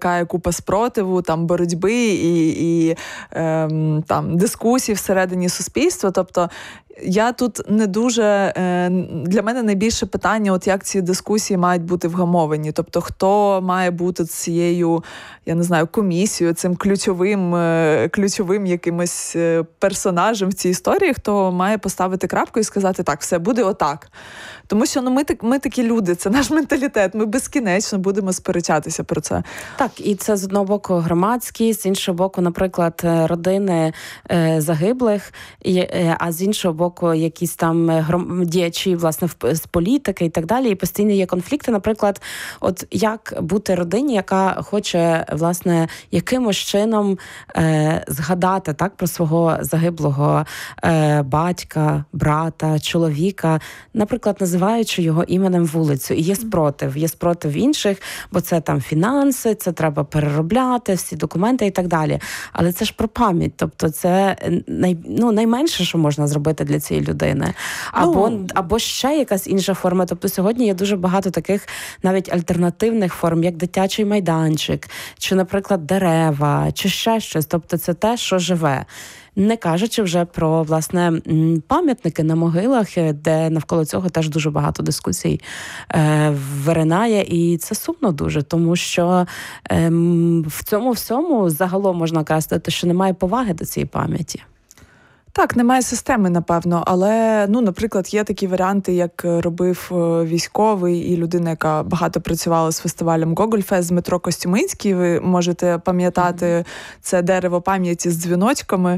викликає купа спротиву, там, боротьби і там, дискусій всередині суспільства. Тобто я тут не дуже, для мене найбільше питання, от як ці дискусії мають бути вгамовані. Тобто хто має бути цією, я не знаю, комісією, цим ключовим якимось персонажем в цій історії, хто має поставити крапку і сказати, так, все, буде отак. Тому що ми такі люди, це наш менталітет, ми безкінечно будемо сперечатися про це. Так, і це з одного боку громадськість, з іншого боку, наприклад, родини загиблих, а з іншого боку, якісь там діячі, власне, з політики і так далі. І постійно є конфлікти, наприклад, от як бути родині, яка хоче, власне, якимось чином згадати, так, про свого загиблого батька, брата, чоловіка, наприклад, називаючи його іменем вулицю. І є спротив інших, бо це там фінанси, це треба переробляти, всі документи і так далі. Але це ж про пам'ять, тобто це найменше, що можна зробити для цієї людини. Або ще якась інша форма. Тобто сьогодні є дуже багато таких навіть альтернативних форм, як дитячий майданчик, чи, наприклад, дерева, чи ще щось. Тобто це те, що живе. Не кажучи вже про, власне, пам'ятники на могилах, де навколо цього теж дуже багато дискусій виринає. І це сумно дуже, тому що в цьому всьому загалом можна казати, що немає поваги до цієї пам'яті. Так, немає системи, напевно, але, наприклад, є такі варіанти, як робив військовий і людина, яка багато працювала з фестивалем Гогольфест, Дмитро Костюминський. Ви можете пам'ятати це дерево пам'яті з дзвіночками,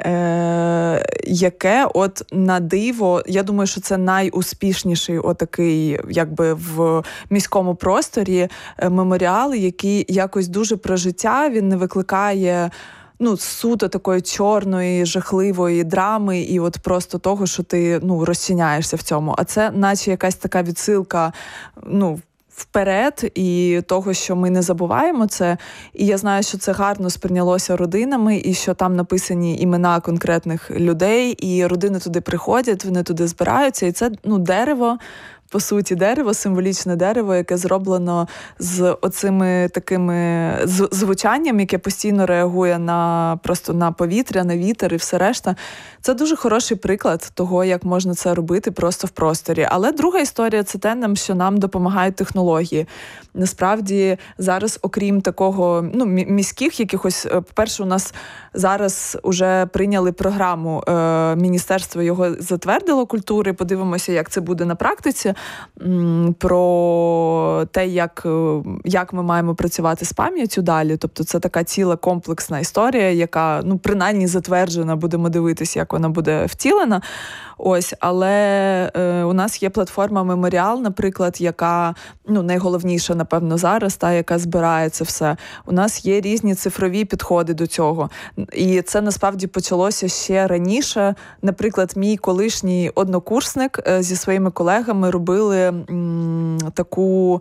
яке от на диво, я думаю, що це найуспішніший отакий, якби в міському просторі меморіал, який якось дуже про життя, він не викликає суто такої чорної, жахливої драми і от просто того, що ти, розчиняєшся в цьому. А це наче якась така відсилка, вперед, і того, що ми не забуваємо це. І я знаю, що це гарно сприйнялося родинами, і що там написані імена конкретних людей, і родини туди приходять, вони туди збираються, і це, дерево, по суті, символічне дерево, яке зроблено з оцими такими звучанням, яке постійно реагує просто на повітря, на вітер і все решта. Це дуже хороший приклад того, як можна це робити просто в просторі. Але друга історія – це те, що нам допомагають технології. Насправді, зараз, окрім такого, міських якихось, по-перше, у нас зараз уже прийняли програму, міністерство його затвердило культури, подивимося, як це буде на практиці, про те, як ми маємо працювати з пам'яттю далі. Тобто це така ціла комплексна історія, яка, принаймні, затверджена, будемо дивитися, як вона буде втілена. Ось, але у нас є платформа Меморіал, наприклад, яка, найголовніша, напевно, зараз, яка збирає це все. У нас є різні цифрові підходи до цього. І це, насправді, почалося ще раніше. Наприклад, мій колишній однокурсник зі своїми колегами робили таку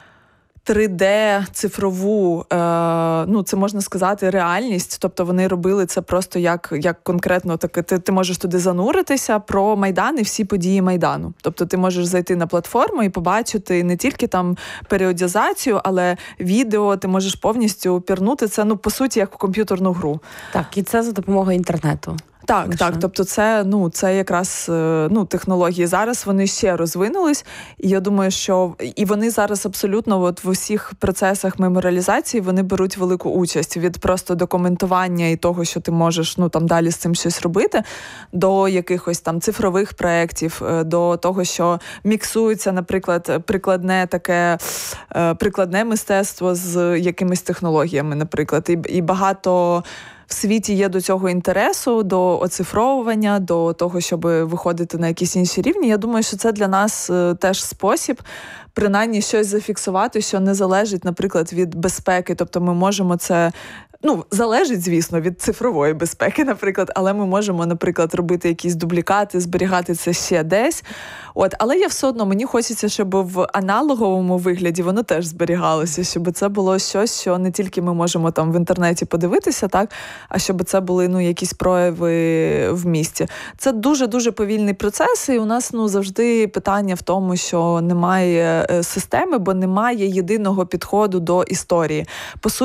3D-цифрову, це можна сказати, реальність. Тобто вони робили це просто як конкретно, ти можеш туди зануритися про Майдан і всі події Майдану. Тобто ти можеш зайти на платформу і побачити не тільки там періодизацію, але відео, ти можеш повністю пірнути це, по суті, як в комп'ютерну гру. Так, і це за допомогою інтернету. Так. Тобто це якраз технології. Зараз вони ще розвинулись, і я думаю, що і вони зараз абсолютно от в усіх процесах меморіалізації вони беруть велику участь від просто документування і того, що ти можеш далі з цим щось робити, до якихось там цифрових проєктів, до того, що міксується, наприклад, прикладне мистецтво з якимись технологіями, наприклад, і багато в світі є до цього інтересу, до оцифровування, до того, щоб виходити на якісь інші рівні. Я думаю, що це для нас теж спосіб принаймні щось зафіксувати, що не залежить, наприклад, від безпеки. Тобто ми можемо це... залежить, звісно, від цифрової безпеки, наприклад, але ми можемо, наприклад, робити якісь дублікати, зберігати це ще десь. Але я все одно, мені хочеться, щоб в аналоговому вигляді воно теж зберігалося, щоб це було щось, що не тільки ми можемо там в інтернеті подивитися, так, а щоб це були, якісь прояви в місті. Це дуже-дуже повільний процес, і у нас, завжди питання в тому, що немає системи, бо немає єдиного підходу до історії. По суті,